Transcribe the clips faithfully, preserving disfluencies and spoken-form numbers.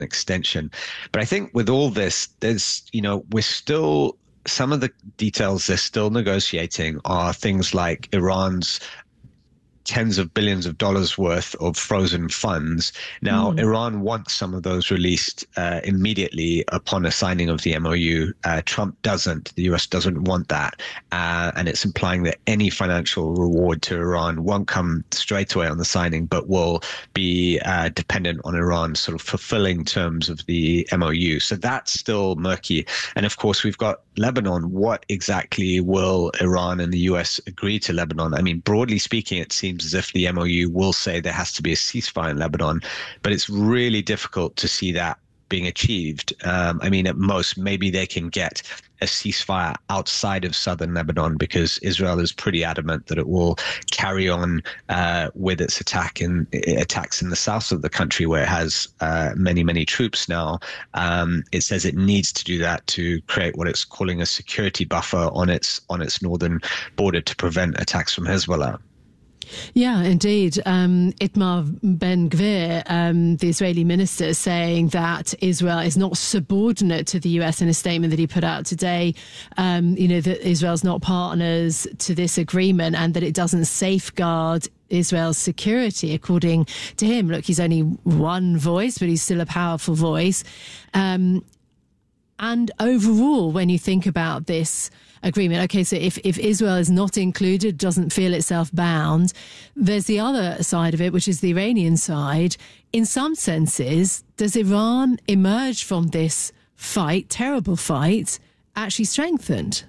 extension. But I think with all this, there's, you know, we're still, some of the details they're still negotiating are things like Iran's tens of billions of dollars worth of frozen funds. Now, mm. Iran wants some of those released uh, immediately upon a signing of the M O U. Uh, Trump doesn't. The U S doesn't want that. Uh, and it's implying that any financial reward to Iran won't come straight away on the signing, but will be uh, dependent on Iran sort of fulfilling terms of the M O U. So that's still murky. And of course, we've got Lebanon. What exactly will Iran and the U S agree to Lebanon? I mean, broadly speaking, it seems as if the M O U will say there has to be a ceasefire in Lebanon, but it's really difficult to see that being achieved. Um, I mean, at most, maybe they can get a ceasefire outside of southern Lebanon, because Israel is pretty adamant that it will carry on uh, with its attack in attacks in the south of the country, where it has uh, many, many troops now. Um, it says it needs to do that to create what it's calling a security buffer on its on its northern border to prevent attacks from Hezbollah. Yeah, indeed. Um, Itamar Ben-Gvir, um, the Israeli minister, saying that Israel is not subordinate to the U S in a statement that he put out today. Um, you know, that Israel's not partners to this agreement and that it doesn't safeguard Israel's security, according to him. Look, he's only one voice, but he's still a powerful voice. Um, and overall, when you think about this agreement, okay, so if, if Israel is not included, doesn't feel itself bound, there's the other side of it, which is the Iranian side. In some senses, does Iran emerge from this fight, terrible fight, actually strengthened?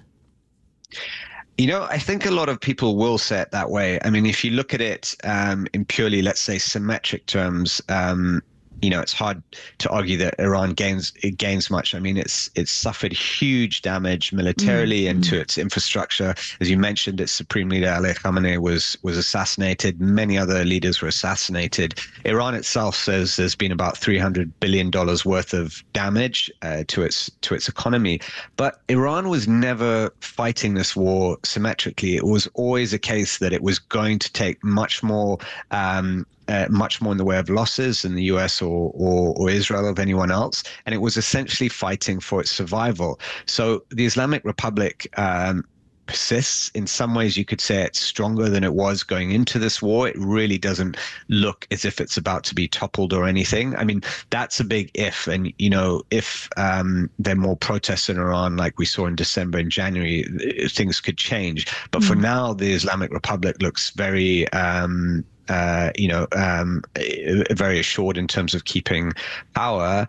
You know, I think a lot of people will say it that way. I mean, if you look at it um, in purely, let's say, symmetric terms, um, you know, it's hard to argue that Iran gains it gains much. I mean, it's it's suffered huge damage militarily mm-hmm. into its infrastructure. As you mentioned, its supreme leader Ali Khamenei was was assassinated. Many other leaders were assassinated. Iran itself says there's been about three hundred billion dollars worth of damage uh, to its to its economy. But Iran was never fighting this war symmetrically. It was always a case that it was going to take much more. Um, Uh, much more in the way of losses than the U S or, or, or Israel of anyone else. And it was essentially fighting for its survival. So the Islamic Republic um, persists. In some ways, you could say it's stronger than it was going into this war. It really doesn't look as if it's about to be toppled or anything. I mean, that's a big if. And, you know, if um, there are more protests in Iran like we saw in December and January, things could change. But mm. for now, the Islamic Republic looks very... Um, Uh, you know, um, very assured in terms of keeping power.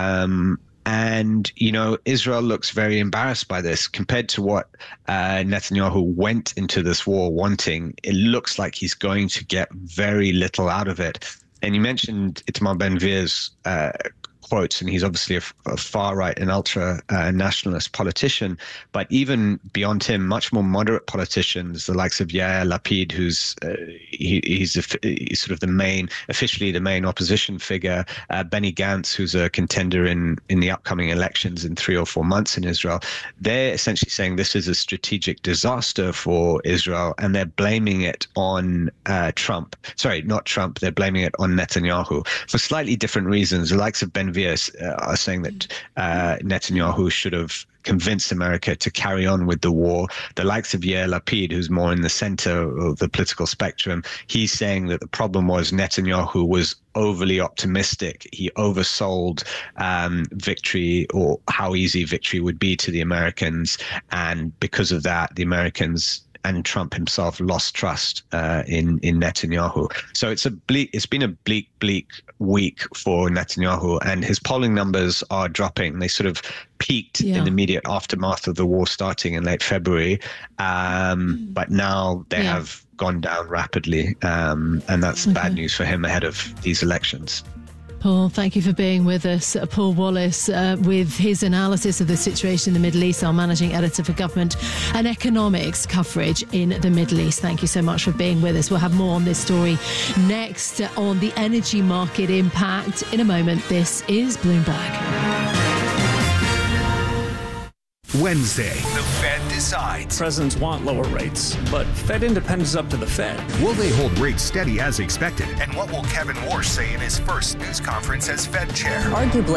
Um, and, you know, Israel looks very embarrassed by this compared to what uh, Netanyahu went into this war wanting. It looks like he's going to get very little out of it. And you mentioned Itamar Ben-Gvir's uh, quotes, and he's obviously a, a far-right and ultra-nationalist uh, politician. But even beyond him, much more moderate politicians, the likes of Yair Lapid, who's uh, he, he's, a, he's sort of the main, officially the main opposition figure, uh, Benny Gantz, who's a contender in, in the upcoming elections in three or four months in Israel. They're essentially saying this is a strategic disaster for Israel, and they're blaming it on uh, Trump. Sorry, not Trump. They're blaming it on Netanyahu for slightly different reasons. The likes of Ben Uh, are saying that uh, Netanyahu should have convinced America to carry on with the war. The likes of Yair Lapid, who's more in the center of the political spectrum, he's saying that the problem was Netanyahu was overly optimistic. He oversold um, victory, or how easy victory would be to the Americans. And because of that, the Americans and Trump himself lost trust uh, in in Netanyahu. So it's a bleak. It's been a bleak, bleak week for Netanyahu, and his polling numbers are dropping. They sort of peaked yeah. in the immediate aftermath of the war starting in late February, um, but now they yeah. have gone down rapidly, um, and that's okay. bad news for him ahead of these elections. Paul, thank you for being with us. Paul Wallace uh, with his analysis of the situation in the Middle East, our managing editor for government and economics coverage in the Middle East. Thank you so much for being with us. We'll have more on this story next on the energy market impact in a moment. This is Bloomberg. Wednesday, the Fed decides. Presidents want lower rates, but Fed independence is up to the Fed. Will they hold rates steady as expected? And what will Kevin Warsh say in his first news conference as Fed chair? Arguably,